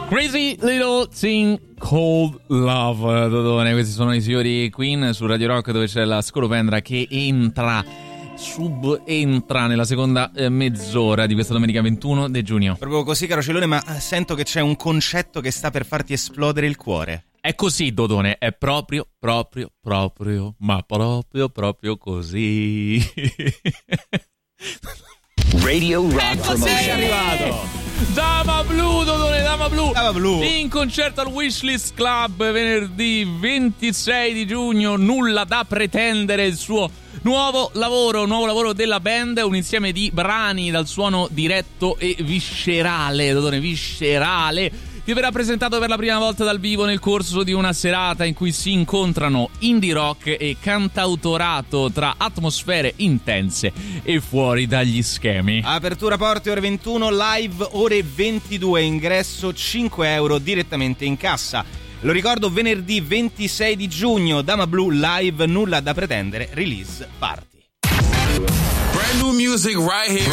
Crazy Little Thing Called Love, Dodone. Questi sono i signori Queen su Radio Rock, dove c'è la scolopendra che subentra nella seconda mezz'ora di questa domenica 21 di giugno. Proprio così, caro Celone, ma sento che c'è un concetto che sta per farti esplodere il cuore. È così, Dodone, è proprio così. Radio Rock Promotion. Sei arrivato! Dama Blu, Dodone, Dama Blu. Dama Blu. In concerto al Wishlist Club venerdì 26 di giugno, Nulla da pretendere, il suo nuovo lavoro della band, un insieme di brani dal suono diretto e viscerale, Dodone, viscerale, che verrà presentato per la prima volta dal vivo nel corso di una serata in cui si incontrano indie rock e cantautorato tra atmosfere intense e fuori dagli schemi. Apertura porte ore 21, live ore 22, ingresso 5 euro direttamente in cassa. Lo ricordo, venerdì 26 di giugno, Dama Blu live, Nulla da pretendere, release party. Brand new music right here.